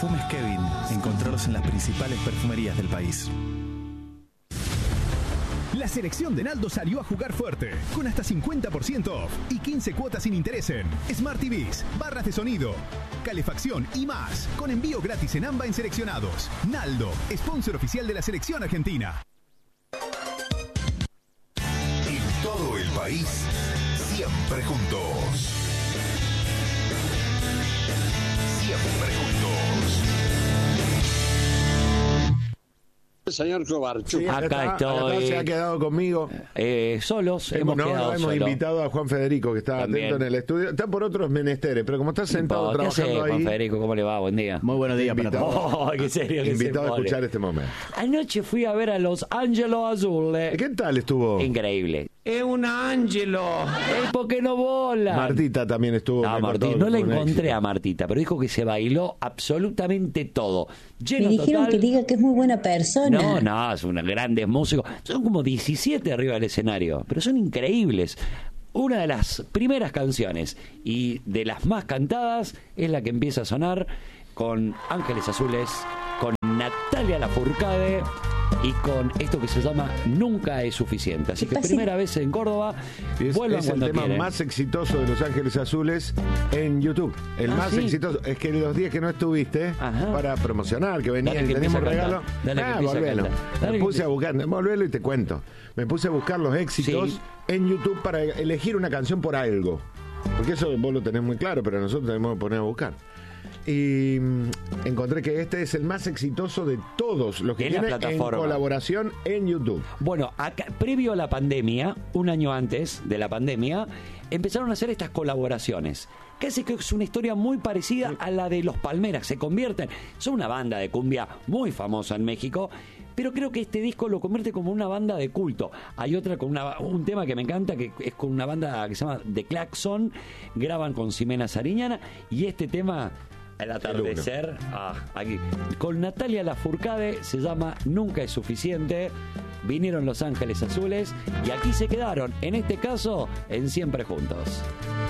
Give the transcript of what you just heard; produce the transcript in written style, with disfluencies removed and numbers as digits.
Perfumes Kevin. Encontrarlos en las principales perfumerías del país. La selección de Naldo salió a jugar fuerte, con hasta 50% off y 15 cuotas sin interés en Smart TVs, barras de sonido, calefacción y más, con envío gratis en AMBA en seleccionados. Naldo, sponsor oficial de la selección argentina. En todo el país, siempre juntos. Siempre juntos. Señor Cobarchu. Sí, Acá estoy. Se ha quedado conmigo. Solos, hemos quedado hemos invitado a Juan Federico, que está También. atento en el estudio. Está por otros menesteres, pero como está sentado ¿Qué trabajando hace, ahí, Juan Federico? ¿Cómo le va? Buen día. Muy buenos días para Invitado. todos. Oh, qué serio que invitado se a pone. escuchar este momento. Anoche fui a ver a los Ángelos Azules. ¿Qué tal estuvo? Increíble. Es un ángelo. Es porque no vola. Martita también estuvo. No, me Martita, contó no la con encontré éxito. a Martita, pero dijo que se bailó absolutamente todo. Lleno Me dijeron total. que diga que es muy buena persona. No, son unos grandes músicos. Son como 17 arriba del escenario, pero son increíbles. Una de las primeras canciones y de las más cantadas es la que empieza a sonar con Ángeles Azules, con Natalia Lafourcade y con esto que se llama Nunca es suficiente. Así que primera vez en Córdoba, vuelvan Es el cuando tema quieran. más exitoso de Los Ángeles Azules en YouTube. El más ¿sí? exitoso. Es que los días que no estuviste, Ajá. para promocionar, que venía Dale, y que tenemos empiece a regalo. cantar. Dale, que empiece a volvelo. cantar. Dale, Me que puse a buscar, volvelo y te cuento. Me puse a buscar los éxitos Sí. en YouTube para elegir una canción por algo. Porque eso vos lo tenés muy claro, pero nosotros tenemos que poner a buscar. Y encontré que este es el más exitoso de todos los que En la tiene en plataforma. colaboración en YouTube. Bueno, acá, previo a la pandemia, un año antes de la pandemia, empezaron a hacer estas colaboraciones. Que hace que es una historia muy parecida a la de Los Palmeras. Se convierten, son una banda de cumbia muy famosa en México, pero creo que este disco lo convierte como una banda de culto. Hay otra con un tema que me encanta, que es con una banda que se llama The Claxon, graban con Ximena Sariñana, y este tema, El atardecer, aquí, con Natalia Lafourcade, se llama Nunca es suficiente. Vinieron Los Ángeles Azules y aquí se quedaron, en este caso, en Siempre Juntos.